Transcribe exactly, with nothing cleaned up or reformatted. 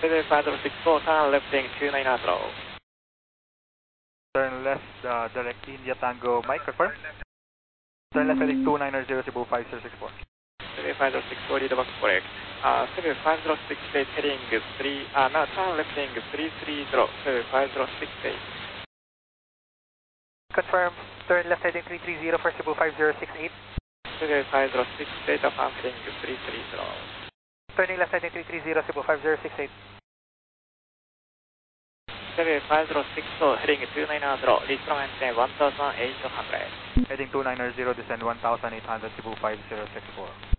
Cebu five zero six four, turn left heading two nine zero. Turn left, uh, direct India Tango, Mike, confirm. Turn left heading two nine zero, Cebu five zero six four. Cebu five zero six four, lead box correct. Uh, Cebu five zero six eight heading three, uh, now turn left heading three three zero, Cebu five zero six eight. Confirm, turn left heading three three zero for Cebu five zero six eight. Cebu five zero six eight, affirm heading three three zero. Turning left heading three three zero, Cebu five zero six eight. Cebu five zero six four, heading two nine zero, lead from and one thousand eight hundred. Heading two nine zero, descend one thousand eight hundred, Cebu five zero six four.